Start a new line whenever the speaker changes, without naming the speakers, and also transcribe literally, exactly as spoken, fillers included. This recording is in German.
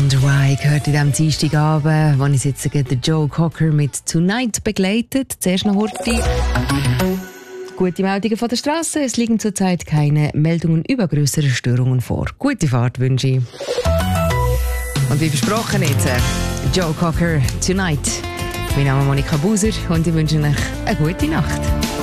Wonder Why gehört in diesem Dienstagabend, wo ich jetzt den Joe Cocker mit Tonight begleitet. Zuerst noch Horti. Gute Meldungen von der Straße. Es liegen zurzeit keine Meldungen über größere Störungen vor. Gute Fahrt wünsche ich. Und wie versprochen jetzt, Joe Cocker, Tonight. Mein Name ist Monika Buser und ich wünsche euch eine gute Nacht.